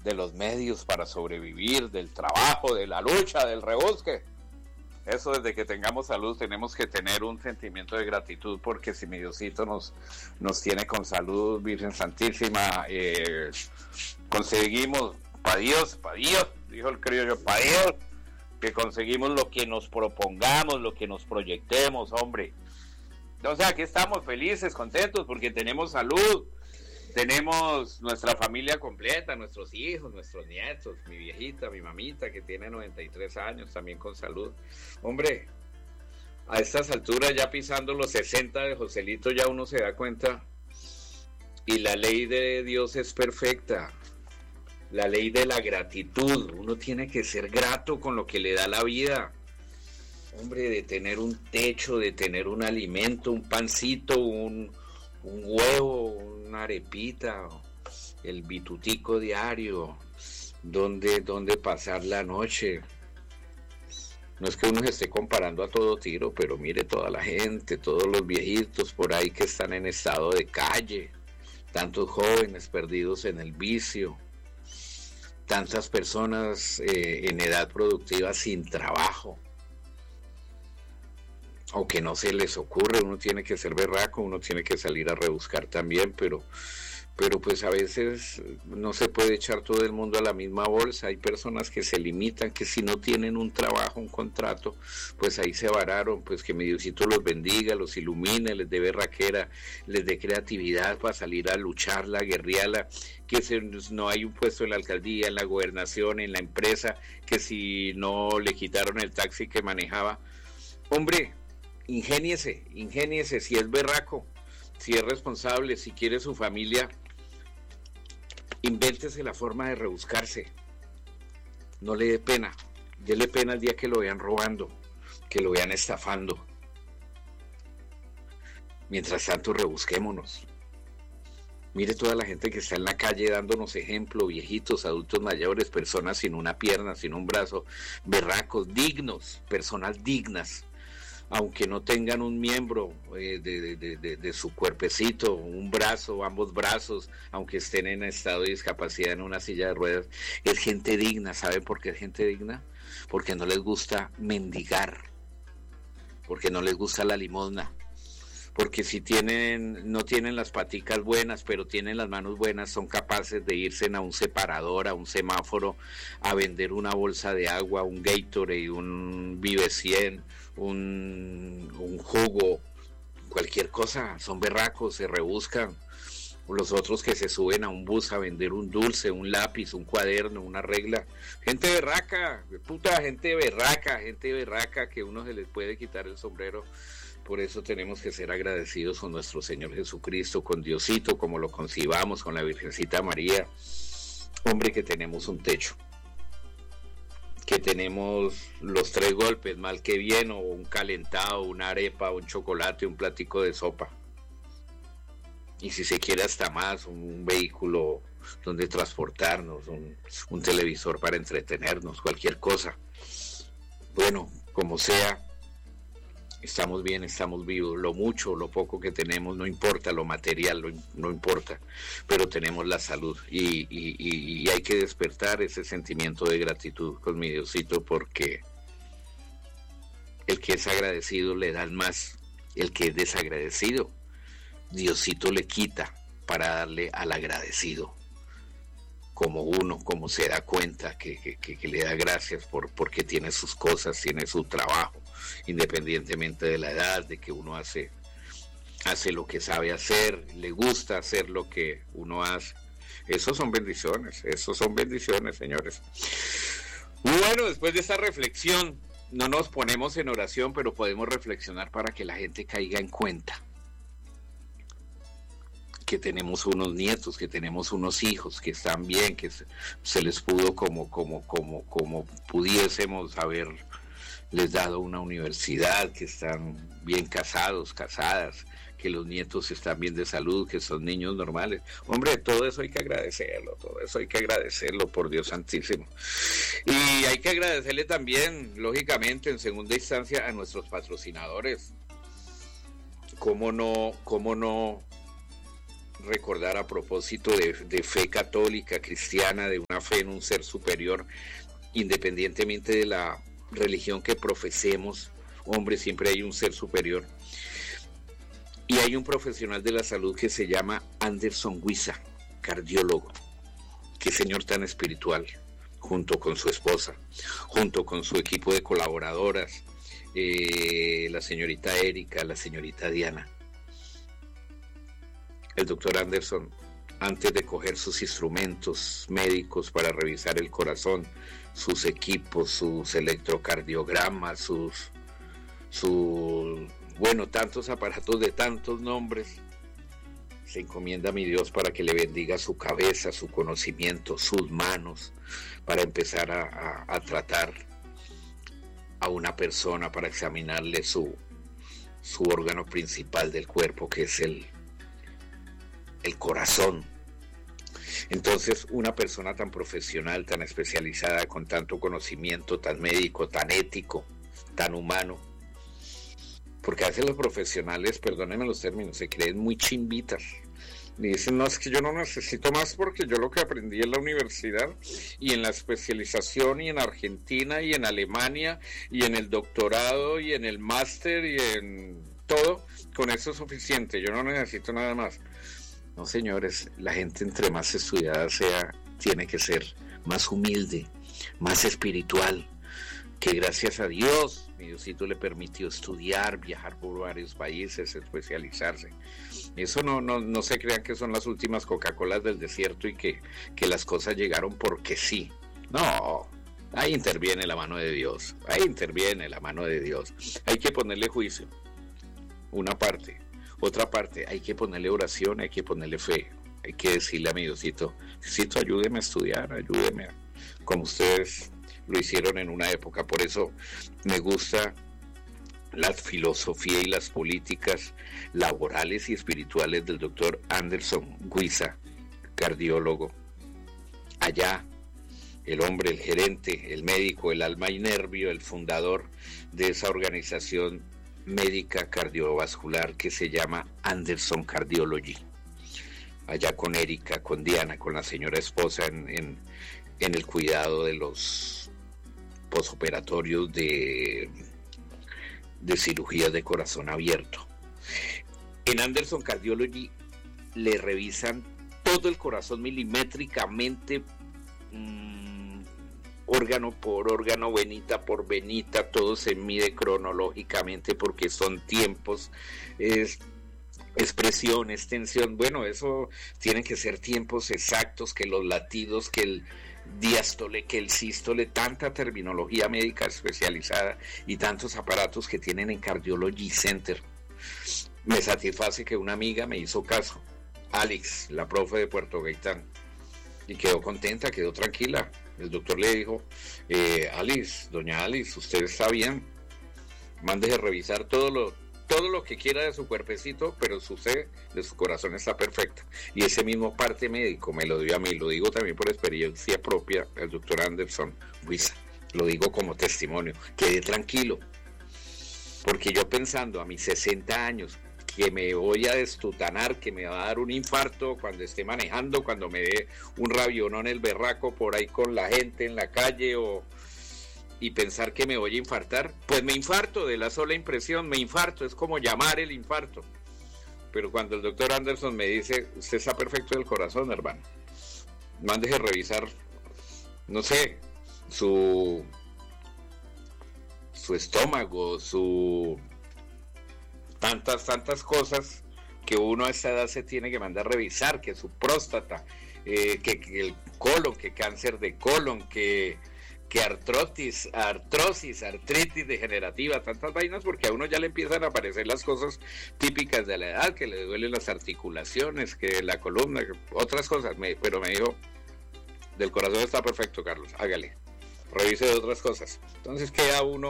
de los medios para sobrevivir, del trabajo, de la lucha, del rebusque. Eso, desde que tengamos salud tenemos que tener un sentimiento de gratitud, porque si mi Diosito nos tiene con salud, Virgen Santísima, conseguimos, pa' Dios, dijo el criollo, pa' Dios, que conseguimos lo que nos propongamos, lo que nos proyectemos, hombre. O sea, aquí estamos felices, contentos, porque tenemos salud, tenemos nuestra familia completa, nuestros hijos, nuestros nietos, mi viejita, mi mamita, que tiene 93 años, también con salud. Hombre, a estas alturas, ya pisando los 60 de Joselito, ya uno se da cuenta, y la ley de Dios es perfecta, la ley de la gratitud. Uno tiene que ser grato con lo que le da la vida. Hombre, de tener un techo, de tener un alimento, un pancito, un huevo, una arepita, el bitutico diario, donde pasar la noche. No es que uno se esté comparando a todo tiro, pero mire toda la gente, todos los viejitos por ahí que están en estado de calle, tantos jóvenes perdidos en el vicio, tantas personas en edad productiva sin trabajo, o que no se les ocurre. Uno tiene que ser berraco, uno tiene que salir a rebuscar también, pero pues a veces no se puede echar todo el mundo a la misma bolsa. Hay personas que se limitan, que si no tienen un trabajo, un contrato, pues ahí se vararon. Pues que mi Diosito los bendiga, los ilumine, les dé berraquera, les dé creatividad para salir a lucharla, a guerrearla, que no hay un puesto en la alcaldía, en la gobernación, en la empresa, que si no le quitaron el taxi que manejaba. Hombre, ingéniese, si es berraco, si es responsable, si quiere su familia, invéntese la forma de rebuscarse. No le dé pena, déle pena el día que lo vean robando, que lo vean estafando. Mientras tanto, rebusquémonos. Mire toda la gente que está en la calle dándonos ejemplo, viejitos, adultos mayores, personas sin una pierna, sin un brazo, berracos, dignos, personas dignas, aunque no tengan un miembro de su cuerpecito, un brazo, ambos brazos, aunque estén en estado de discapacidad en una silla de ruedas. Es gente digna. ¿Saben por qué es gente digna? Porque no les gusta mendigar, porque no les gusta la limosna, porque si no tienen las paticas buenas, pero tienen las manos buenas, son capaces de irse a un separador, a un semáforo, a vender una bolsa de agua, un Gatorade, un Vive 100, un jugo, cualquier cosa. Son berracos, se rebuscan. Los otros que se suben a un bus a vender un dulce, un lápiz, un cuaderno, una regla. Gente berraca, gente berraca que uno se les puede quitar el sombrero. Por eso tenemos que ser agradecidos con nuestro Señor Jesucristo, con Diosito, como lo concibamos, con la Virgencita María. Hombre, que tenemos un techo, que tenemos los 3 golpes, mal que bien, o un calentado, una arepa, un chocolate, un platico de sopa. Y si se quiere hasta más, un vehículo donde transportarnos, un televisor para entretenernos, cualquier cosa. Bueno, como sea, estamos bien, estamos vivos. Lo mucho, lo poco que tenemos, no importa, lo material no importa, pero tenemos la salud y hay que despertar ese sentimiento de gratitud con mi Diosito, porque el que es agradecido le dan más, el que es desagradecido, Diosito le quita para darle al agradecido. Como se da cuenta que le da gracias porque tiene sus cosas, tiene su trabajo, independientemente de la edad, de que uno hace lo que sabe hacer, le gusta hacer lo que uno hace. Esos son bendiciones, señores. Bueno, después de esta reflexión, no nos ponemos en oración, pero podemos reflexionar para que la gente caiga en cuenta que tenemos unos nietos, que tenemos unos hijos que están bien, que se les pudo como pudiésemos haberles dado una universidad, que están bien casados, casadas, que los nietos están bien de salud, que son niños normales. Hombre, todo eso hay que agradecerlo, por Dios santísimo. Y hay que agradecerle también, lógicamente, en segunda instancia, a nuestros patrocinadores. ¿Cómo no recordar a propósito de fe católica, cristiana, de una fe en un ser superior, independientemente de la religión que profesemos, hombre, siempre hay un ser superior. Y hay un profesional de la salud que se llama Anderson Guisa, cardiólogo. Qué señor tan espiritual, junto con su esposa, junto con su equipo de colaboradoras, la señorita Erika, la señorita Diana. El doctor Anderson, antes de coger sus instrumentos médicos para revisar el corazón, sus equipos, sus electrocardiogramas, bueno, tantos aparatos de tantos nombres, se encomienda a mi Dios para que le bendiga su cabeza, su conocimiento, sus manos, para empezar a tratar a una persona, para examinarle su órgano principal del cuerpo, que es el corazón. Entonces, una persona tan profesional, tan especializada, con tanto conocimiento, tan médico, tan ético, tan humano, porque a veces los profesionales, perdónenme los términos, se creen muy chimbitas. Me dicen, no, es que yo no necesito más porque yo lo que aprendí en la universidad y en la especialización y en Argentina y en Alemania y en el doctorado y en el máster y en todo, con eso es suficiente, yo no necesito nada más. No, señores, la gente entre más estudiada sea, tiene que ser más humilde, más espiritual, que gracias a Dios, mi Diosito le permitió estudiar, viajar por varios países, especializarse. Eso no se crean que son las últimas Coca-Colas del desierto y que las cosas llegaron porque sí. No, ahí interviene la mano de Dios, Hay que ponerle juicio, una parte. Otra parte, hay que ponerle oración, hay que ponerle fe, hay que decirle a mi Diosito, Diosito, ayúdeme a estudiar, ayúdeme, como ustedes lo hicieron en una época. Por eso me gusta la filosofía y las políticas laborales y espirituales del doctor Anderson Guisa, cardiólogo. Allá, el hombre, el gerente, el médico, el alma y nervio, el fundador de esa organización médica cardiovascular que se llama Anderson Cardiology, allá con Erika, con Diana, con la señora esposa en el cuidado de los posoperatorios de cirugías de corazón abierto. En Anderson Cardiology le revisan todo el corazón milimétricamente, órgano por órgano, venita por venita, todo se mide cronológicamente porque son tiempos, es presión, es tensión. Bueno, eso tienen que ser tiempos exactos, que los latidos, que el diástole, que el sístole, tanta terminología médica especializada y tantos aparatos que tienen en Cardiology Center. Me satisface que una amiga me hizo caso, Alex, la profe de Puerto Gaitán, y quedó contenta, quedó tranquila. El doctor le dijo, doña Alice, usted está bien, mándese revisar todo lo que quiera de su cuerpecito, pero usted, de su corazón, está perfecta. Y ese mismo parte médico me lo dio a mí, lo digo también por experiencia propia, el doctor Anderson Guisa, lo digo como testimonio, quedé tranquilo, porque yo pensando a mis 60 años, que me voy a destutanar, que me va a dar un infarto cuando esté manejando, cuando me dé un rabionón el berraco por ahí con la gente en la calle, y pensar que me voy a infartar, pues me infarto de la sola impresión, me infarto, es como llamar el infarto. Pero cuando el doctor Anderson me dice, usted está perfecto del corazón, hermano, mándese revisar, no sé, su estómago, tantas cosas que uno a esa edad se tiene que mandar a revisar, que su próstata, que el colon, que cáncer de colon, que artrosis, artritis degenerativa, tantas vainas, porque a uno ya le empiezan a aparecer las cosas típicas de la edad, que le duelen las articulaciones, que la columna, que otras cosas, pero me dijo, del corazón está perfecto, Carlos, hágale, revise de otras cosas. Entonces queda uno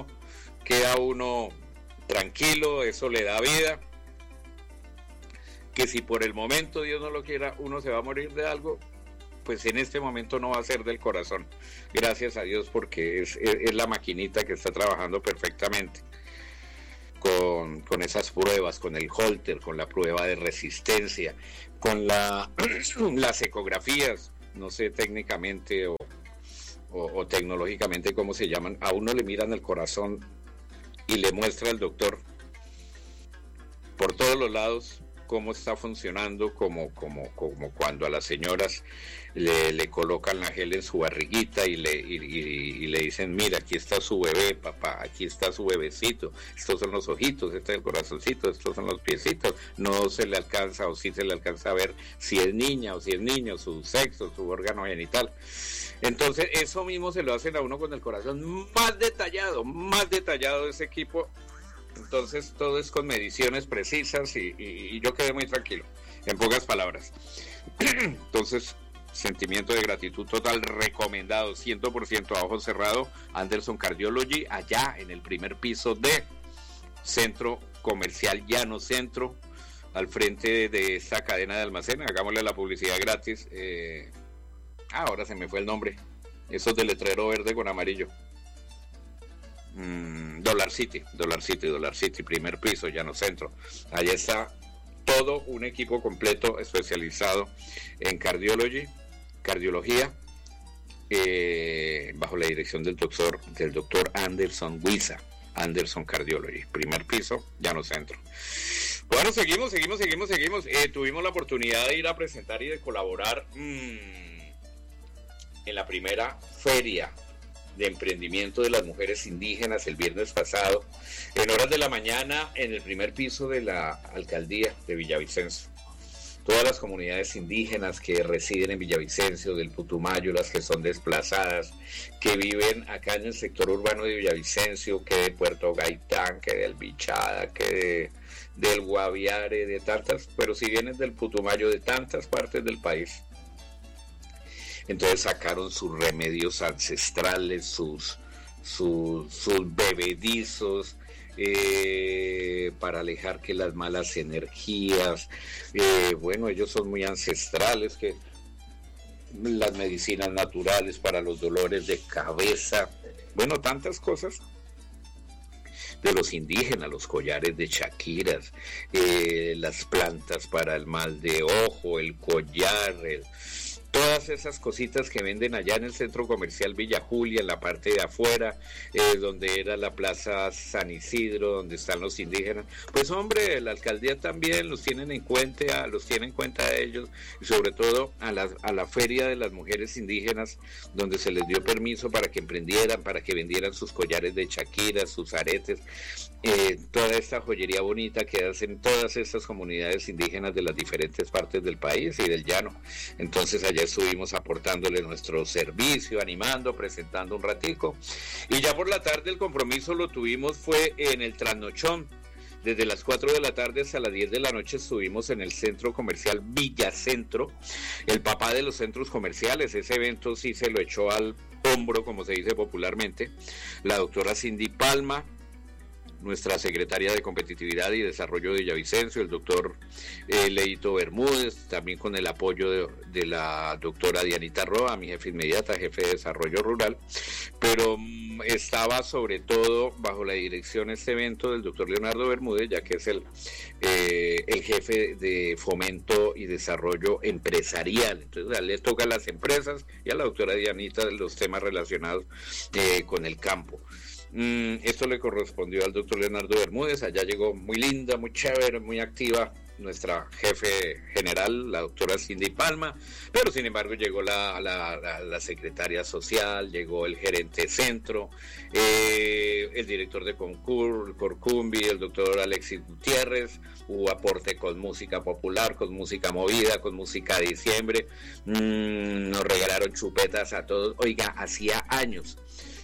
tranquilo, eso le da vida, que si por el momento Dios no lo quiera, uno se va a morir de algo, pues en este momento no va a ser del corazón, gracias a Dios, porque es la maquinita que está trabajando perfectamente con esas pruebas, con el Holter, con la prueba de resistencia, con las ecografías, no sé técnicamente o tecnológicamente cómo se llaman, a uno le miran el corazón y le muestra al doctor por todos los lados cómo está funcionando, como cuando a las señoras le colocan la gel en su barriguita y le dicen, mira, aquí está su bebé, papá, aquí está su bebecito, estos son los ojitos, este es el corazoncito, estos son los piecitos, no se le alcanza o sí se le alcanza a ver si es niña o si es niño, su sexo, su órgano genital. Entonces eso mismo se lo hacen a uno con el corazón más detallado ese equipo. Entonces todo es con mediciones precisas y yo quedé muy tranquilo, en pocas palabras. Entonces, sentimiento de gratitud total, recomendado 100% a ojo cerrado, Anderson Cardiology, allá en el primer piso de Centro Comercial Llano Centro, al frente de esta cadena de almacén. Hagámosle la publicidad gratis. Ahora se me fue el nombre, esos de letrero verde con amarillo. Dollar City, primer piso, Llano Centro. Allá está todo un equipo completo especializado en cardiología, bajo la dirección del doctor Anderson Huiza, Anderson Cardiology, primer piso, Llano Centro. Bueno, seguimos. Tuvimos la oportunidad de ir a presentar y de colaborar en la primera feria de emprendimiento de las mujeres indígenas el viernes pasado, en horas de la mañana, en el primer piso de la alcaldía de Villavicencio. Todas las comunidades indígenas que residen en Villavicencio, del Putumayo, las que son desplazadas, que viven acá en el sector urbano de Villavicencio, que de Puerto Gaitán, que del Bichada, que del Guaviare, de tantas, pero si vienen del Putumayo, de tantas partes del país. Entonces sacaron sus remedios ancestrales, sus bebedizos, para alejar que las malas energías, bueno, ellos son muy ancestrales, que las medicinas naturales para los dolores de cabeza, bueno, tantas cosas de los indígenas, los collares de chaquiras, las plantas para el mal de ojo, el collar, todas esas cositas que venden allá en el centro comercial Villa Julia, en la parte de afuera, donde era la plaza San Isidro, donde están los indígenas. Pues hombre, la alcaldía también los tiene en cuenta a ellos, y sobre todo a la feria de las mujeres indígenas, donde se les dio permiso para que emprendieran, para que vendieran sus collares de chaquiras, sus aretes, toda esta joyería bonita que hacen todas estas comunidades indígenas de las diferentes partes del país y del llano. Entonces allá estuvimos aportándole nuestro servicio, animando, presentando un ratico, y ya por la tarde el compromiso lo tuvimos fue en el trasnochón. Desde las 4 de la tarde hasta las 10 de la noche estuvimos en el centro comercial Villacentro, el papá de los centros comerciales. Ese evento sí se lo echó al hombro, como se dice popularmente, la doctora Cindy Palma, nuestra secretaria de Competitividad y Desarrollo de Villavicencio, el doctor Leito Bermúdez, también con el apoyo de la doctora Dianita Roa, mi jefe inmediata, jefe de Desarrollo Rural, pero estaba sobre todo bajo la dirección este evento del doctor Leonardo Bermúdez, ya que es el jefe de Fomento y Desarrollo Empresarial. Entonces a él le toca a las empresas y a la doctora Dianita los temas relacionados con el campo. Esto le correspondió al doctor Leonardo Bermúdez. Allá llegó muy linda, muy chévere, muy activa nuestra jefe general, la doctora Cindy Palma, pero sin embargo llegó la secretaria social, llegó el gerente centro, el director de Corcumbi, el doctor Alexis Gutiérrez. Hubo aporte con música popular, con música movida, con música de diciembre. Nos regalaron chupetas a todos. Oiga, hacía años,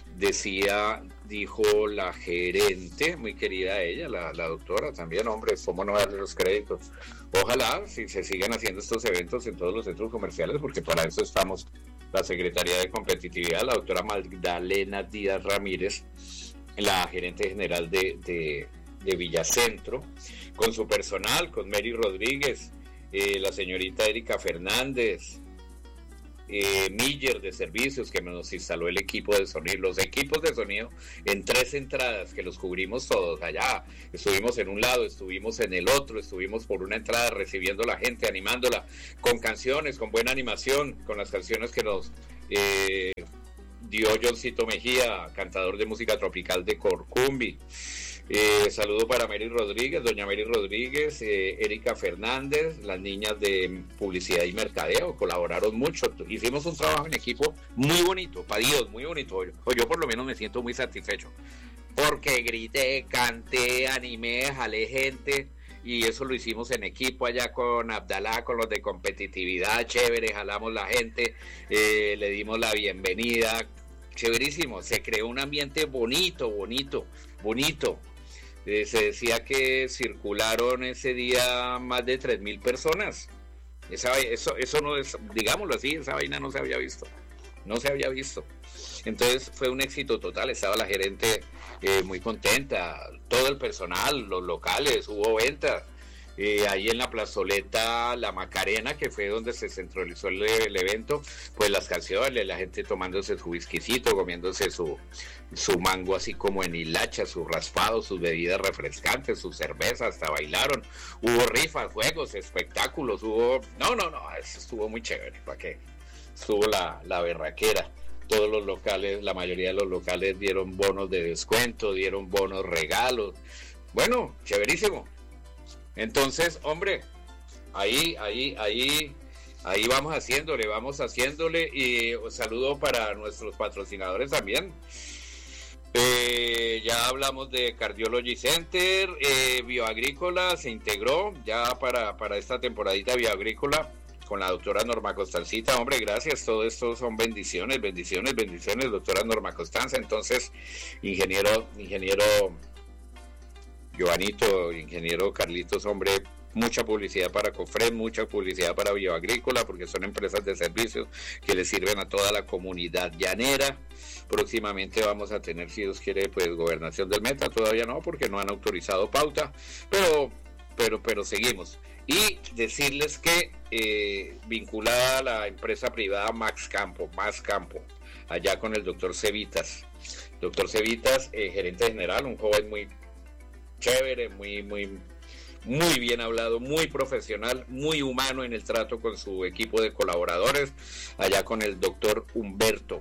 dijo la gerente, muy querida ella, la doctora también, hombre, cómo no darle los créditos. Ojalá si se sigan haciendo estos eventos en todos los centros comerciales, porque para eso estamos, la Secretaría de Competitividad, la doctora Magdalena Díaz Ramírez, la gerente general de Villacentro, con su personal, con Mary Rodríguez, la señorita Erika Fernández, Miller de servicios, que nos instaló el equipo de sonido, los equipos de sonido en 3 entradas, que los cubrimos todos allá. Estuvimos en un lado, estuvimos en el otro, estuvimos por una entrada recibiendo a la gente, animándola con canciones, con buena animación, con las canciones que nos dio Johncito Mejía, cantador de música tropical de Corcumbi. Saludo para Mary Rodríguez, doña Mary Rodríguez, Erika Fernández, las niñas de publicidad y mercadeo colaboraron mucho, hicimos un trabajo en equipo muy bonito, para Dios, muy bonito. Yo por lo menos me siento muy satisfecho, porque grité, canté, animé, jalé gente, y eso lo hicimos en equipo allá con Abdalá, con los de competitividad, chévere, jalamos la gente, le dimos la bienvenida, chéverísimo, se creó un ambiente bonito. Se decía que circularon ese día más de 3.000 personas. Eso no es, digámoslo así, esa vaina no se había visto. Entonces fue un éxito total, estaba la gerente muy contenta, todo el personal, los locales, hubo ventas. Ahí en la plazoleta La Macarena, que fue donde se centralizó el evento, pues las canciones, la gente tomándose su whiskycito, comiéndose su mango así como en hilacha, su raspado, sus bebidas refrescantes, sus cervezas, hasta bailaron, hubo rifas, juegos, espectáculos, no, eso estuvo muy chévere, ¿para qué? Estuvo la berraquera. Todos los locales, la mayoría de los locales dieron bonos de descuento, dieron bonos regalos, bueno, chéverísimo. Entonces, hombre, ahí vamos haciéndole, y un saludo para nuestros patrocinadores también. Ya hablamos de Cardiology Center, Bioagrícola se integró ya para esta temporadita Bioagrícola con la doctora Norma Costancita. Hombre, gracias, todo esto son bendiciones, doctora Norma Costanza. Entonces, ingeniero Giovanito, ingeniero Carlitos, hombre, mucha publicidad para Cofred, mucha publicidad para Bioagrícola, porque son empresas de servicios que le sirven a toda la comunidad llanera. Próximamente vamos a tener, si Dios quiere, pues Gobernación del Meta, todavía no, porque no han autorizado pauta, pero seguimos. Y decirles que vinculada a la empresa privada Más Campo, allá con el doctor Cevitas, gerente general, un joven muy chévere, muy bien hablado, muy profesional, muy humano en el trato con su equipo de colaboradores, allá con el doctor Humberto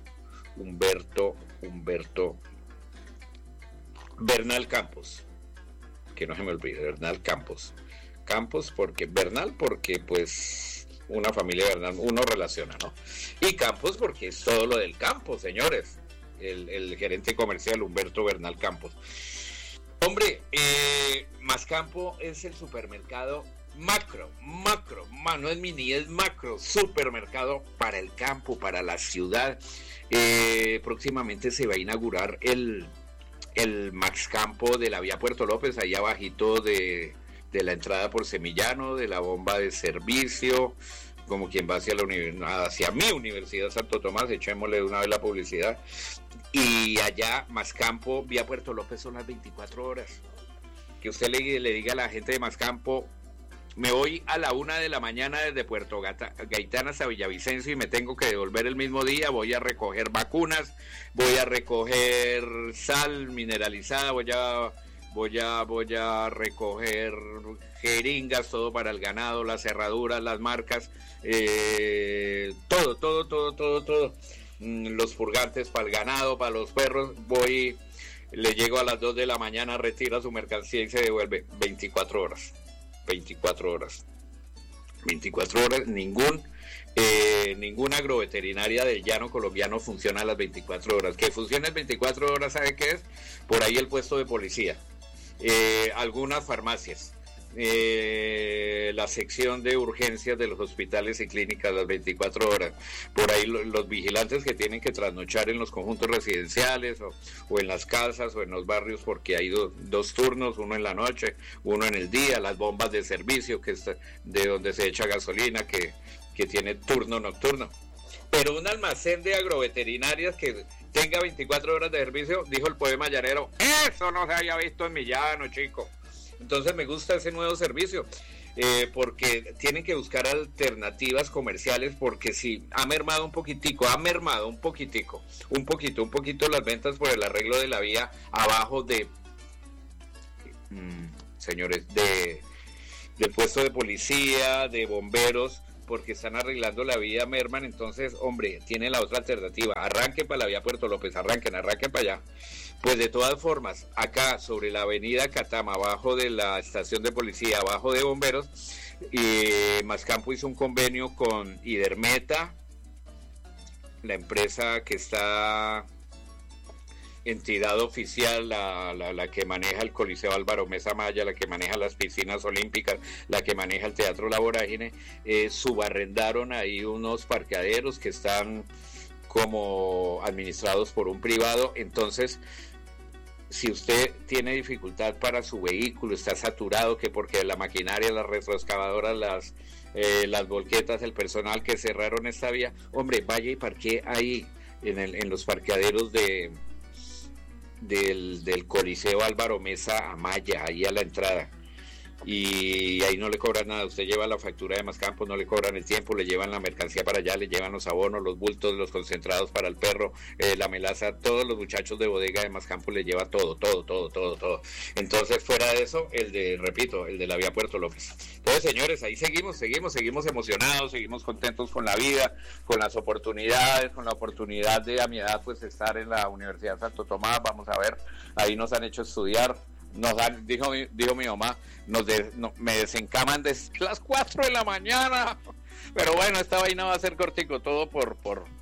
Bernal Campos, que no se me olvide, Bernal Campos, porque pues una familia Bernal, uno relaciona, ¿no? Y Campos porque es todo lo del campo, señores, el gerente comercial Humberto Bernal Campos. Hombre, Más Campo es el supermercado macro, no es mini, es macro, supermercado para el campo, para la ciudad. Próximamente se va a inaugurar el Max Campo de la vía Puerto López, ahí abajito de la entrada por Semillano, de la bomba de servicio, como quien va hacia mi universidad Santo Tomás, echémosle de una vez la publicidad. Y allá, Más Campo, vía Puerto López, son las 24 horas. Que usted le diga a la gente de Más Campo, me voy a la 1 de la mañana desde Puerto Gaitán hasta Villavicencio y me tengo que devolver el mismo día, voy a recoger vacunas, voy a recoger sal mineralizada, voy a recoger jeringas, todo para el ganado, las cerraduras, las marcas, todo. Los purgantes para el ganado, para los perros, le llego a las 2 de la mañana, retira su mercancía y se devuelve. 24 horas, ninguna agroveterinaria del llano colombiano funciona a las 24 horas. Que funcione 24 horas, ¿sabe qué es? Por ahí el puesto de policía, algunas farmacias, la sección de urgencias de los hospitales y clínicas las 24 horas, por ahí los vigilantes que tienen que trasnochar en los conjuntos residenciales o en las casas o en los barrios, porque hay dos turnos, uno en la noche, uno en el día, las bombas de servicio que está, de donde se echa gasolina, que tiene turno nocturno. Pero un almacén de agroveterinarias que tenga 24 horas de servicio, dijo el poema llanero, eso no se había visto en mi llano, chico. Entonces me gusta ese nuevo servicio. porque tienen que buscar alternativas comerciales, porque sí, ha mermado un poquitico las ventas por el arreglo de la vía abajo de, señores, del puesto de policía, de bomberos, porque están arreglando la vía merman. Entonces, hombre, tiene la otra alternativa, arranquen para la vía Puerto López, arranquen para allá. Pues de todas formas, acá sobre la avenida Catama, abajo de la estación de policía, abajo de bomberos, Mascampo hizo un convenio con Idermeta, la empresa que está, entidad oficial, la que maneja el Coliseo Álvaro Mesa Maya, la que maneja las piscinas olímpicas, la que maneja el Teatro La Vorágine, subarrendaron ahí unos parqueaderos que están como administrados por un privado. Entonces, si usted tiene dificultad para su vehículo, está saturado, que porque la maquinaria, las retroexcavadoras, las volquetas, el personal que cerraron esta vía, hombre, vaya y parquee ahí en los parqueaderos del Coliseo Álvaro Mesa Amaya, ahí a la entrada, y ahí no le cobran nada. Usted lleva la factura de Mascampo, no le cobran el tiempo, le llevan la mercancía para allá, le llevan los abonos, los bultos, los concentrados para el perro, la melaza, todos los muchachos de bodega de Mascampo le lleva todo. Entonces, fuera de eso, el de la vía Puerto López. Entonces, señores, ahí seguimos emocionados, seguimos contentos con la vida, con las oportunidades, con la oportunidad de, a mi edad, pues estar en la Universidad de Santo Tomás. Vamos a ver, ahí nos han hecho estudiar, dijo mi mamá, me desencaman desde las 4 de la mañana, pero bueno, esta vaina va a ser cortico, todo por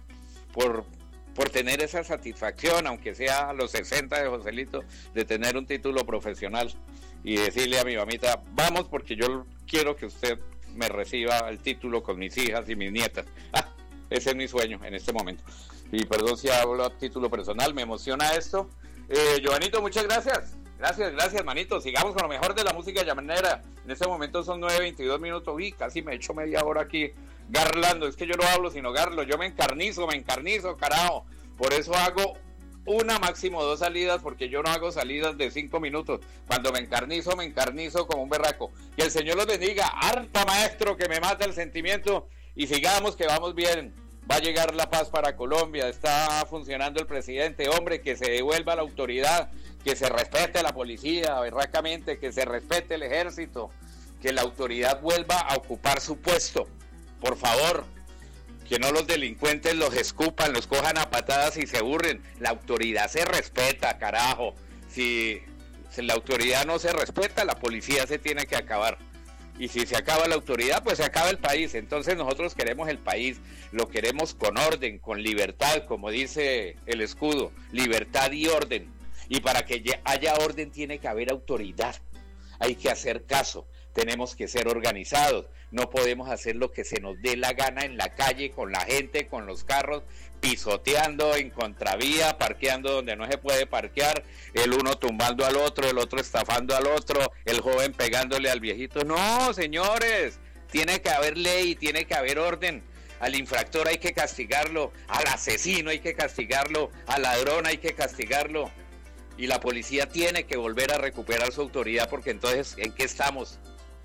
tener esa satisfacción, aunque sea a los 60 de Joselito, de tener un título profesional y decirle a mi mamita, vamos, porque yo quiero que usted me reciba el título con mis hijas y mis nietas. Ese es mi sueño en este momento. Y perdón si hablo a título personal, me emociona esto. Giovanito, muchas gracias. Gracias, manito. Sigamos con lo mejor de la música llanera. En este momento son 9:22. Uy, casi me echo media hora aquí garlando. Es que yo no hablo sino garlo. Yo me encarnizo, carajo. Por eso hago una, máximo 2 salidas, porque yo no hago salidas de 5 minutos. Cuando me encarnizo como un berraco. Que el Señor los bendiga. Harta, maestro, que me mata el sentimiento. Y sigamos, que vamos bien. Va a llegar la paz para Colombia, está funcionando el presidente, hombre, que se devuelva la autoridad, que se respete la policía, berracamente, que se respete el ejército, que la autoridad vuelva a ocupar su puesto, por favor, que no los delincuentes los escupan, los cojan a patadas y se burlen. La autoridad se respeta, carajo. Si la autoridad no se respeta, la policía se tiene que acabar. Y si se acaba la autoridad, pues se acaba el país. Entonces nosotros queremos el país, lo queremos con orden, con libertad, como dice el escudo, libertad y orden. Y para que haya orden tiene que haber autoridad. Hay que hacer caso, tenemos que ser organizados, no podemos hacer lo que se nos dé la gana en la calle, con la gente, con los carros, pisoteando en contravía, parqueando donde no se puede parquear, el uno tumbando al otro, el otro estafando al otro, el joven pegándole al viejito. No, señores, tiene que haber ley, tiene que haber orden. Al infractor hay que castigarlo, al asesino hay que castigarlo, al ladrón hay que castigarlo. Y la policía tiene que volver a recuperar su autoridad, porque entonces, ¿en qué estamos?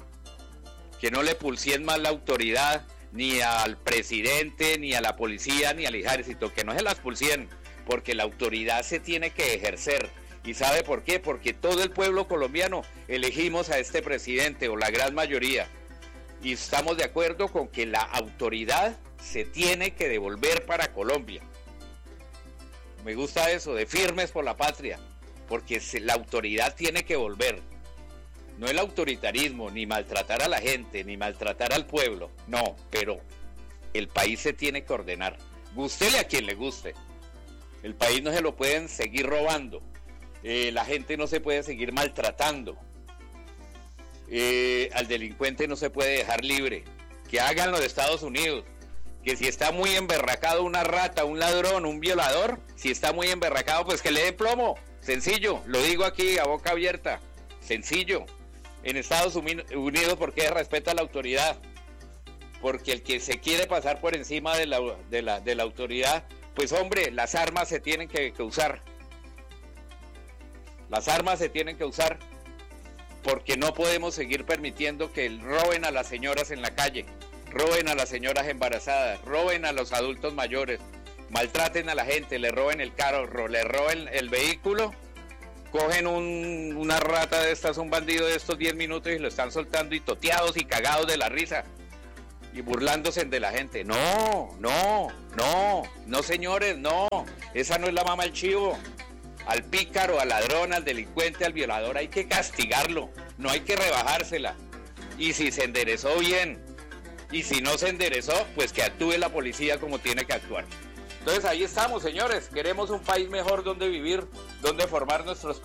Que no le pulsien más la autoridad ni al presidente, ni a la policía, ni al ejército, que no se las pulsien, porque la autoridad se tiene que ejercer. ¿Y sabe por qué? Porque todo el pueblo colombiano elegimos a este presidente, o la gran mayoría, y estamos de acuerdo con que la autoridad se tiene que devolver para Colombia. Me gusta eso, de firmes por la patria, porque la autoridad tiene que volver. No el autoritarismo, ni maltratar a la gente, ni maltratar al pueblo, no, pero el país se tiene que ordenar, gústele a quien le guste. El país no se lo pueden seguir robando, la gente no se puede seguir maltratando, al delincuente no se puede dejar libre. Que hagan lo de Estados Unidos, que si está muy emberracado una rata, un ladrón, un violador, si está muy emberracado, pues que le dé plomo. Sencillo, lo digo aquí a boca abierta, sencillo. En Estados Unidos, ¿por qué respeta la autoridad? Porque el que se quiere pasar por encima de la autoridad, pues hombre, las armas se tienen que usar. Las armas se tienen que usar. porque no podemos seguir permitiendo que roben a las señoras en la calle, roben a las señoras embarazadas, roben a los adultos mayores, maltraten a la gente, le roben el carro, le roben el vehículo, cogen una rata de estas, un bandido de estos 10 minutos y lo están soltando y toteados y cagados de la risa y burlándose de la gente. No señores, no, esa no es la mama del chivo. Al pícaro, al ladrón, al delincuente, al violador hay que castigarlo, no hay que rebajársela. Y si se enderezó, bien, y si no se enderezó, pues que actúe la policía como tiene que actuar. Entonces ahí estamos, señores, queremos un país mejor donde vivir, donde formar nuestros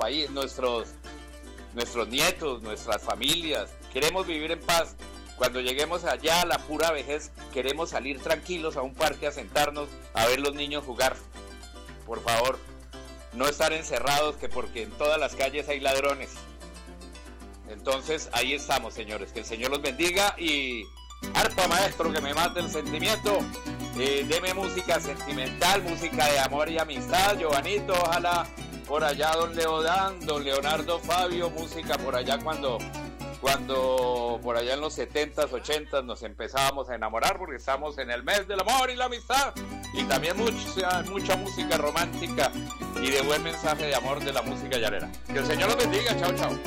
nietos, nuestras familias, queremos vivir en paz. Cuando lleguemos allá a la pura vejez, queremos salir tranquilos a un parque a sentarnos a ver los niños jugar. Por favor, no estar encerrados, que porque en todas las calles hay ladrones. Entonces ahí estamos, señores, que el Señor los bendiga y arpa, maestro, que me mate el sentimiento. Deme música sentimental, música de amor y amistad, Giovanito, ojalá por allá don Leodán, don Leonardo Fabio, música por allá cuando por allá en los 70s, 80s nos empezábamos a enamorar, porque estamos en el mes del amor y la amistad, y también mucha música romántica y de buen mensaje de amor de la música llanera. Que el Señor los bendiga, chao, chao.